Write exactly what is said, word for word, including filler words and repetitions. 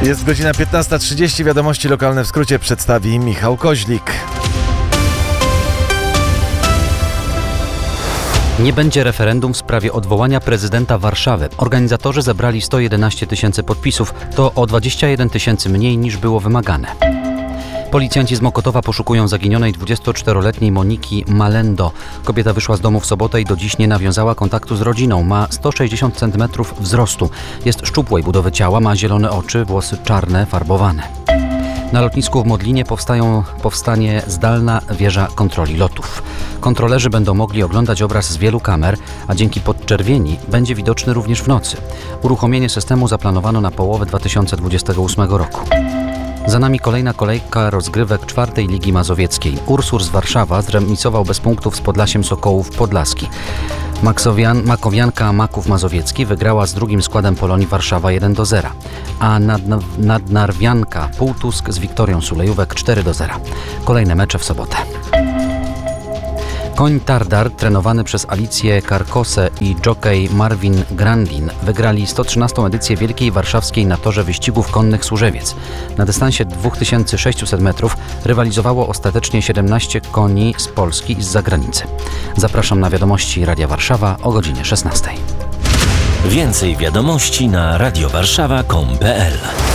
Jest godzina piętnasta trzydzieści. Wiadomości lokalne w skrócie przedstawi Michał Koźlik. Nie będzie referendum w sprawie odwołania prezydenta Warszawy. Organizatorzy zebrali sto jedenaście tysięcy podpisów. To o dwadzieścia jeden tysięcy mniej niż było wymagane. Policjanci z Mokotowa poszukują zaginionej dwudziestoczteroletniej Moniki Malendo. Kobieta wyszła z domu w sobotę i do dziś nie nawiązała kontaktu z rodziną. Ma sto sześćdziesiąt centymetrów wzrostu. Jest szczupłej budowy ciała, ma zielone oczy, włosy czarne, farbowane. Na lotnisku w Modlinie powstają, powstanie zdalna wieża kontroli lotów. Kontrolerzy będą mogli oglądać obraz z wielu kamer, a dzięki podczerwieni będzie widoczny również w nocy. Uruchomienie systemu zaplanowano na połowę dwa tysiące dwudziestego ósmego roku. Za nami kolejna kolejka rozgrywek czwartej Ligi Mazowieckiej. Ursur z Warszawa zremisował bez punktów z Podlasiem Sokołów Podlaski. Maksowian, Makowianka Maków Mazowiecki wygrała z drugim składem Polonii Warszawa jeden do zera, a nad, Nadnarwianka Półtusk z Wiktorią Sulejówek cztery do zera. Kolejne mecze w sobotę. Koń Tardar, trenowany przez Alicję Karkosę i jockey Marvin Grandin, wygrali sto trzynastą edycję Wielkiej Warszawskiej na torze wyścigów konnych Służewiec. Na dystansie dwa tysiące sześćset metrów rywalizowało ostatecznie siedemnaście koni z Polski i z zagranicy. Zapraszam na wiadomości Radia Warszawa o godzinie szesnastej. Więcej wiadomości na radiowarszawa kropka com kropka pe el.